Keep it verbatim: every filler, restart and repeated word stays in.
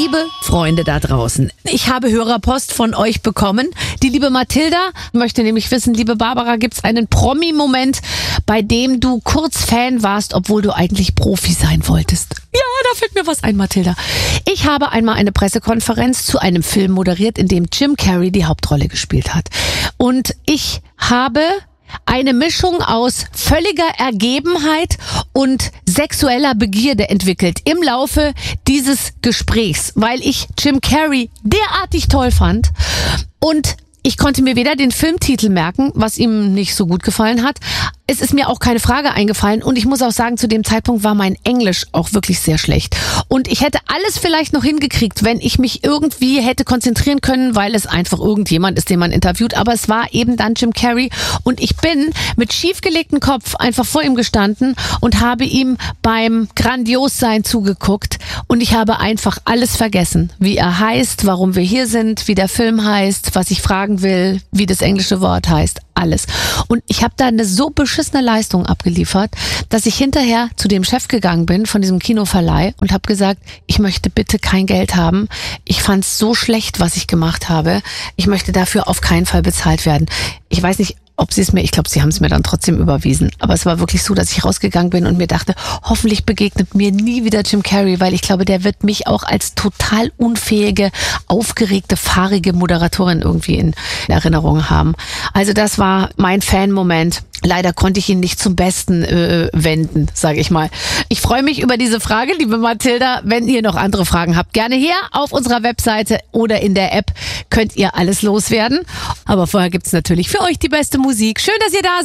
Liebe Freunde da draußen, ich habe Hörerpost von euch bekommen. Die liebe Mathilda möchte nämlich wissen, liebe Barbara, gibt es einen Promi-Moment, bei dem du kurz Fan warst, obwohl du eigentlich Profi sein wolltest? Ja, da fällt mir was ein, Mathilda. Ich habe einmal eine Pressekonferenz zu einem Film moderiert, in dem Jim Carrey die Hauptrolle gespielt hat. Und ich habe eine Mischung aus völliger Ergebenheit und sexueller Begierde entwickelt im Laufe dieses Gesprächs, weil ich Jim Carrey derartig toll fand und ich konnte mir weder den Filmtitel merken, was ihm nicht so gut gefallen hat. Es ist mir auch keine Frage eingefallen und ich muss auch sagen, zu dem Zeitpunkt war mein Englisch auch wirklich sehr schlecht. Und ich hätte alles vielleicht noch hingekriegt, wenn ich mich irgendwie hätte konzentrieren können, weil es einfach irgendjemand ist, den man interviewt. Aber es war eben dann Jim Carrey und ich bin mit schiefgelegtem Kopf einfach vor ihm gestanden und habe ihm beim Grandiossein zugeguckt und ich habe einfach alles vergessen, wie er heißt, warum wir hier sind, wie der Film heißt, was ich fragen will, wie das englische Wort heißt, alles. Und ich habe da eine so beschissene Leistung abgeliefert, dass ich hinterher zu dem Chef gegangen bin von diesem Kinoverleih und habe gesagt, ich möchte bitte kein Geld haben. Ich fand es so schlecht, was ich gemacht habe. Ich möchte dafür auf keinen Fall bezahlt werden. Ich weiß nicht, ob sie es mir, ich glaube, sie haben es mir dann trotzdem überwiesen. Aber es war wirklich so, dass ich rausgegangen bin und mir dachte, hoffentlich begegnet mir nie wieder Jim Carrey, weil ich glaube, der wird mich auch als total unfähige, aufgeregte, fahrige Moderatorin irgendwie in Erinnerung haben. Also das war mein Fan-Moment. Leider konnte ich ihn nicht zum Besten äh, wenden, sage ich mal. Ich freue mich über diese Frage, liebe Mathilda. Wenn ihr noch andere Fragen habt, gerne hier auf unserer Webseite oder in der App könnt ihr alles loswerden. Aber vorher gibt's natürlich für euch die beste Musik. Schön, dass ihr da seid.